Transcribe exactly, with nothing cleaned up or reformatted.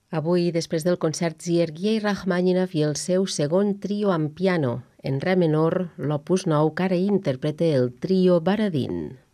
Avui, després del concert Sergei Rachmaninov i el seu segon trio amb piano, en re menor, l'opus nou que ara interpreta el trio Baradin.